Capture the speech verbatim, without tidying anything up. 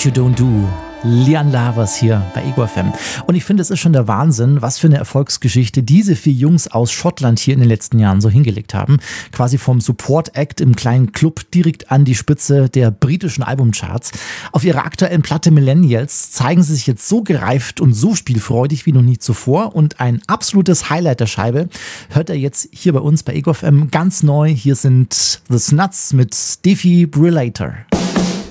What You Don't Do. Lian Lavers hier bei Ego F M. Und ich finde, es ist schon der Wahnsinn, was für eine Erfolgsgeschichte diese vier Jungs aus Schottland hier in den letzten Jahren so hingelegt haben. Quasi vom Support-Act im kleinen Club direkt an die Spitze der britischen Albumcharts. Auf ihrer aktuellen Platte Millennials zeigen sie sich jetzt so gereift und so spielfreudig wie noch nie zuvor. Und ein absolutes Highlight der Scheibe hört er jetzt hier bei uns bei Ego F M ganz neu. Hier sind The Snuts mit Defibrillator.